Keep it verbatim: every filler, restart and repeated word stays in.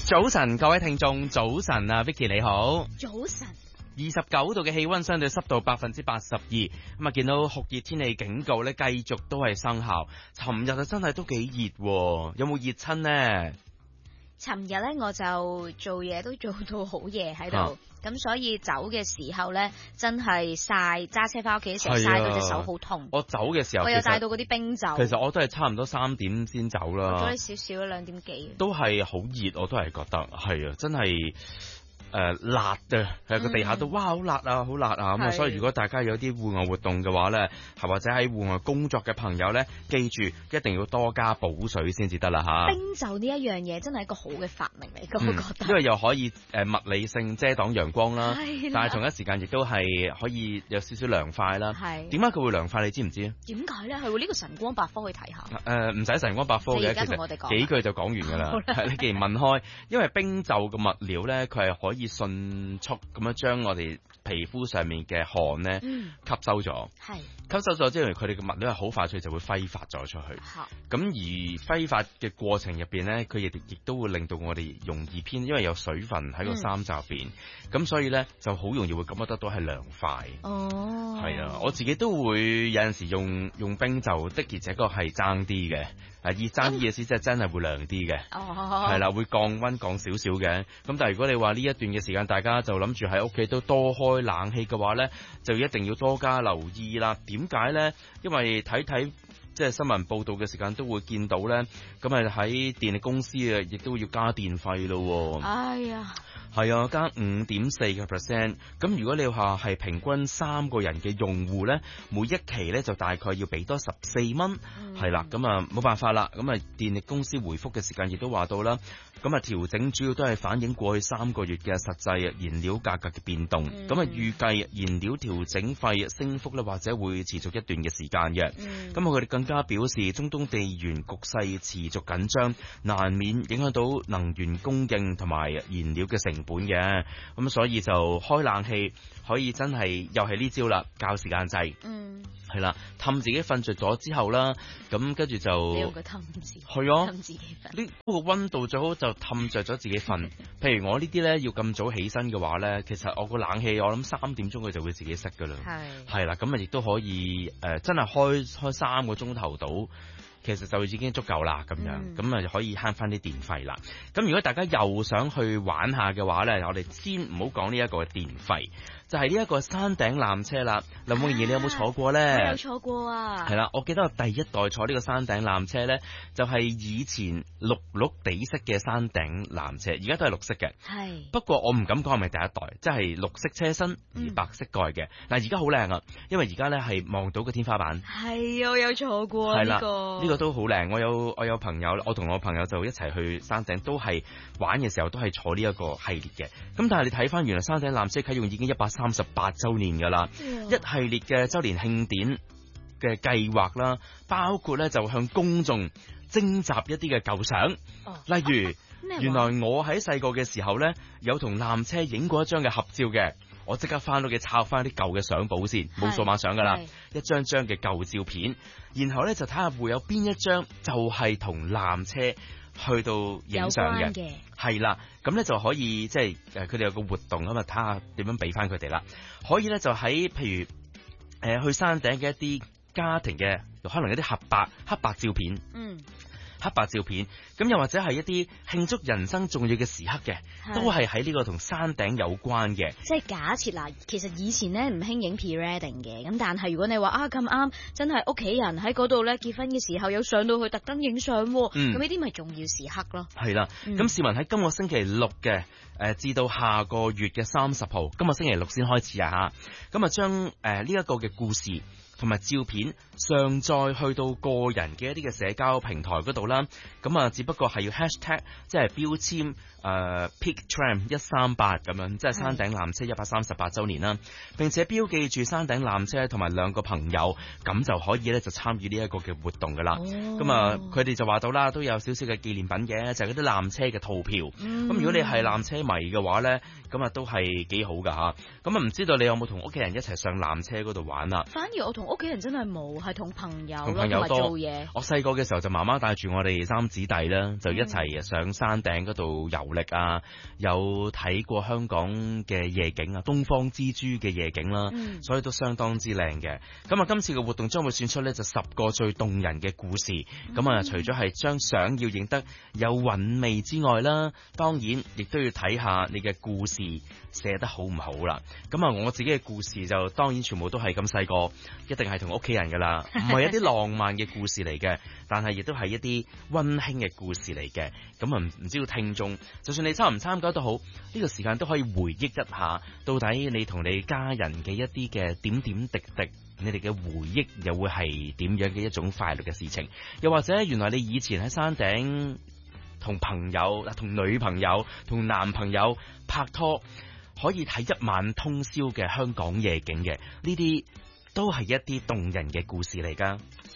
早晨，各位聽眾，早晨啊 ，Vicky 你好。 早晨。 二十九度嘅氣溫，相對濕度百分之八十二。咁啊，見到酷熱天氣警告咧，繼續都係生效。尋日啊，真係都幾熱，有冇熱親呢？ 尋日咧，我就做嘢都做到好夜喺度，咁、啊、所以走嘅時候咧，真係曬，揸車翻屋企嘅時候曬到隻手好痛。 我走嘅時候， 我又帶到嗰啲冰酒。 其實我都係差唔多三點先走啦。 我早咗少少，兩點幾。都係好熱，我都係覺得係啊，真係。誒、呃，辣嘅喺個地下度，哇，好辣啊，好辣啊！咁啊，所以如果大家有啲戶外活動嘅話咧，係或者喺戶外工作嘅朋友咧，記住一定要多加補水先至得啦吓。 冰袖呢一樣嘢真係一個好嘅發明嚟，我覺得。 因為又可以誒、呃、物理性遮擋陽光啦，但係同一時間亦都係可以有少少涼快啦。係。點解佢會涼快？你知唔知啊？點解咧？係喎，呢個晨光百科去睇下。誒、呃，唔使晨光百科嘅，其實幾句就講完噶啦。你既然問開，因為冰袖嘅物料咧，佢係可以。以迅速咁樣將我哋皮膚上面嘅汗咧吸收咗，係、嗯、吸收咗之後，佢哋嘅物料係好快脆就會揮發咗出去。咁而揮發嘅過程入邊咧，佢亦亦都會令到我哋容易偏，因為有水分喺個衫袖入邊，咁、嗯、所以咧就好容易會感覺得到係涼快。哦，係啊，我自己都會有陣時用用冰袖的，而且確係爭啲嘅。誒，熱爭啲意思即係真係會涼啲嘅，係、哦、啦，會降溫降少少嘅。咁但係如果你話呢一段嘅時間，大家就諗住喺屋企都多開冷氣嘅話咧，就一定要多加留意啦。點解咧？因為睇睇即係新聞報道嘅時間都會見到咧，咁啊喺電力公司啊，亦都要加電費咯。哎呀！係啊，加五點四個 percent。咁如果你話係平均三個人嘅用戶咧，每一期咧就大概要俾多十四蚊。係、嗯、啦，咁啊冇辦法啦。咁啊電力公司回覆嘅時間亦都話到啦。咁啊調整主要都係反映過去三個月嘅實際燃料價格嘅變動。咁啊預計燃料調整費升幅咧或者會持續一段嘅時間嘅。咁啊佢哋更加表示，中東地緣局勢持續緊張，難免影響到能源供應同埋燃料嘅成本嘅。咁所以就開冷氣可以真係又係呢招啦，較時間制。嗯，係啦，氹自己瞓着咗之後啦，咁跟住就你用個氹字，係啊，氹自己瞓。呢個溫度最好就氹着咗自己瞓。譬如我呢啲咧要咁早起身嘅話咧，其實我個冷氣我諗三點鐘佢就會自己熄噶啦。係係啦，咁啊亦都可以誒、呃，真係開開三個鐘頭到。其實就已經足夠啦，咁樣咁啊就可以慳翻啲電費啦。咁如果大家又想去玩下嘅話咧，我哋先唔好講呢一個電費，就係呢一個山頂纜車啦。林詠儀，你有冇坐過咧？我有坐過啊。係啦，我記得我第一代坐呢個山頂纜車咧，就係、是、以前綠綠地色嘅山頂纜車，而家都係綠色嘅。係。不過我唔敢講係咪第一代，即係綠色車身而白色蓋嘅。嗱、嗯，而家好靚啊，因為而家咧係望到個天花板。係，我有坐過呢、這個。呢、這個都好靚，我有我有朋友，我同我朋友就一齊去山頂，都係玩嘅時候都係坐呢一個系列嘅。咁但係你睇翻，原來山頂纜車啟用已經一百三十八周年噶啦，一系列嘅周年慶典嘅計劃啦，包括咧就向公眾徵集一啲嘅舊相，例如原來我喺細個嘅時候咧有同纜車影過一張嘅合照嘅。我即刻翻到嘅抄翻啲舊嘅相簿先，冇數碼相噶啦，一張張嘅舊照片，然後咧就睇下會有邊一張就係同纜車去到影相嘅，係啦，咁咧就可以即係誒佢哋有個活動啊嘛，睇下點樣俾翻佢哋啦，可以咧就喺譬如誒、呃、去山頂嘅一啲家庭嘅，可能一啲黑白黑白照片，嗯。黑白照片，咁又或者係一啲慶祝人生重要嘅時刻嘅，都係喺呢個同山頂有關嘅。即係假設嗱，其實以前咧唔興影 pre-wedding 嘅，咁但係如果你話啊咁啱，真係屋企人喺嗰度咧結婚嘅時候有上到去特登影相，咁呢啲咪重要時刻咯。係啦，咁、嗯、市民喺今個星期六嘅誒、呃、至到下個月嘅三十號，今個星期六先開始啊吓，咁啊將誒呢一個嘅故事同埋照片上載去到個人嘅一啲嘅社交平台嗰度啦，咁啊只不過係要 hashtag 即係標籤誒、呃、peak tram 一三八咁樣，即係山頂纜車一百三十八週年啦，並且標記住山頂纜車同埋兩個朋友，咁就可以咧就參與呢一個嘅活動噶啦。咁啊佢哋就話到啦，都有少少嘅紀念品嘅，就係嗰啲纜車嘅套票。咁、嗯、如果你係纜車迷嘅話咧，咁啊都係幾好噶吓。咁啊唔知道你有冇同屋企人一齊上纜車嗰度玩啊？反而我同屋企人真係冇，係同朋友同朋友多做嘢。 我細個嘅時候就媽媽帶住我哋三姊弟啦，就一齊上山頂嗰度遊歷啊，有睇過香港嘅夜景啊，東方之珠嘅夜景啦，嗯、所以都相當之靚嘅。咁啊，今次嘅活動將會選出呢就十個最動人嘅故事。咁啊、嗯，除咗係將相要影得有韻味之外啦，當然亦都要睇下你嘅故事寫得好唔好啦。咁啊，我自己嘅故事就當然全部都係咁細個，一定係同屋企人噶啦，唔係一啲浪漫嘅故事嚟嘅，但係亦都係一啲溫馨嘅故事嚟嘅。咁啊，唔知道聽眾，就算你參唔參加都好，呢、這個時間都可以回憶一下，到底你同你家人嘅一啲嘅點點滴滴，你哋嘅回憶又會係點樣嘅一種快樂嘅事情？又或者原來你以前喺山頂同朋友、同女朋友、同男朋友拍拖，可以睇一晚通宵嘅香港夜景嘅，呢啲都係一啲動人嘅故事嚟㗎。